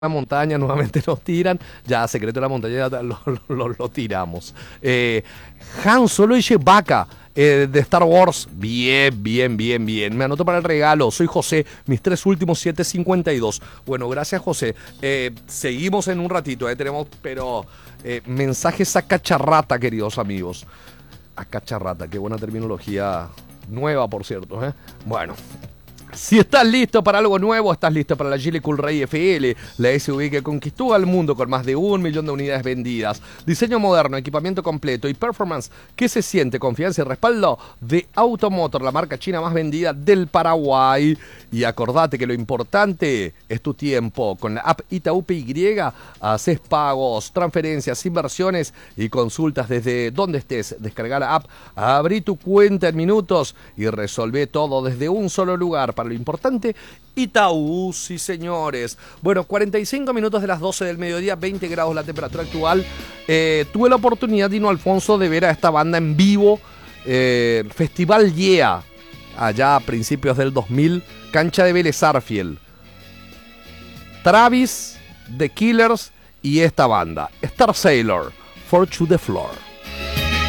la montaña nuevamente nos tiran. Ya, Secreto de la Montaña ya lo tiramos. Han Solo y Chewbacca de Star Wars. Bien, bien, bien, bien. Me anoto para el regalo. Soy José. Mis tres últimos 752. Bueno, gracias, José. Seguimos en un ratito. Tenemos, pero mensajes a cacharrata, queridos amigos. A cacharrata. Qué buena terminología. Nueva, por cierto. Bueno. Si estás listo para algo nuevo, estás listo para la Geely Cool Ray FL, la SUV que conquistó al mundo con más de 1 millón de unidades vendidas. Diseño moderno, equipamiento completo y performance que se siente, confianza y respaldo de Automotor, la marca china más vendida del Paraguay. Y acordate que lo importante es tu tiempo. Con la app Itaú PY haces pagos, transferencias, inversiones y consultas desde donde estés. Descarga la app, abrí tu cuenta en minutos y resolvé todo desde un solo lugar. Para lo importante, Itaú, sí señores. Bueno, 45 minutos de las 12 del mediodía, 20 grados la temperatura actual. Tuve la oportunidad, Dino Alfonso, de ver a esta banda en vivo. Festival Yeah, allá a principios del 2000, cancha de Vélez Sarsfield. Travis, The Killers y esta banda, Star Sailor, For to the Floor.